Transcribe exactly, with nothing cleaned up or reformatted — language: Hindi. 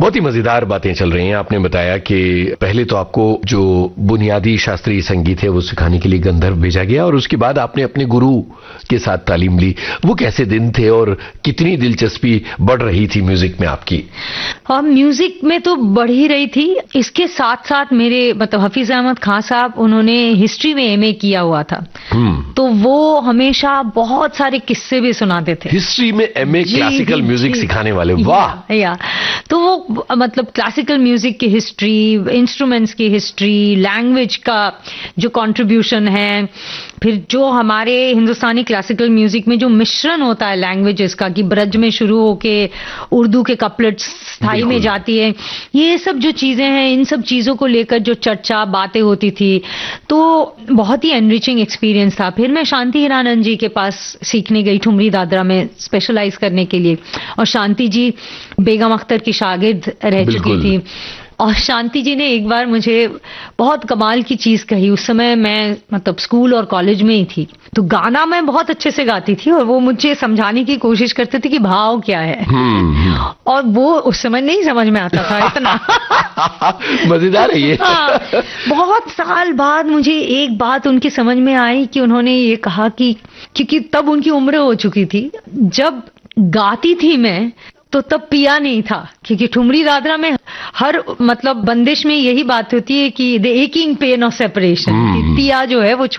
बहुत ही मजेदार बातें चल रही हैं। आपने बताया कि पहले तो आपको जो बुनियादी शास्त्रीय संगीत है वो सिखाने के लिए गंधर्व भेजा गया और उसके बाद आपने अपने गुरु के साथ तालीम ली। वो कैसे दिन थे और कितनी दिलचस्पी बढ़ रही थी म्यूजिक में आपकी? हाँ, म्यूजिक में तो बढ़ ही रही थी। इसके साथ साथ मेरे मतलब हफीज अहमद खान साहब, उन्होंने हिस्ट्री में एमए किया हुआ था, तो वो हमेशा बहुत सारे किस्से भी सुनाते थे। हिस्ट्री में एमए क्लासिकल म्यूजिक सिखाने वाले, वाह। या, या तो वो मतलब क्लासिकल म्यूजिक की हिस्ट्री, इंस्ट्रूमेंट्स की हिस्ट्री, लैंग्वेज का जो कंट्रीब्यूशन है, फिर जो हमारे हिंदुस्तानी क्लासिकल म्यूजिक में जो मिश्रण होता है लैंग्वेजेस का, कि ब्रज में शुरू होके उर्दू के कपलेट्स स्थाई में जाती है, ये सब जो चीजें हैं, इन सब चीजों को लेकर जो चर्चा बातें होती थी, तो बहुत ही एनरिचिंग एक्सपीरियंस था। फिर मैं शांति हीरानंद जी के पास सीखने गई ठुमरी दादरा में स्पेशलाइज करने के लिए, और शांति जी बेगम अख्तर की शागिर्द रह चुकी थी। और शांति जी ने एक बार मुझे बहुत कमाल की चीज कही। उस समय मैं मतलब स्कूल और कॉलेज में ही थी, तो गाना मैं बहुत अच्छे से गाती थी और वो मुझे समझाने की कोशिश करते थे कि भाव क्या है, और वो उस समय नहीं समझ में आता था इतना। मजेदार है ये। हाँ, बहुत साल बाद मुझे एक बात उनकी समझ में आई कि उन्होंने ये कहा कि क्योंकि तब उनकी उम्र हो चुकी थी, जब गाती थी मैं तो तब पिया नहीं था, क्योंकि ठुमरी दादरा में हर मतलब बंदिश में यही बात होती है कि the aching pain of separation, पिया जो है वो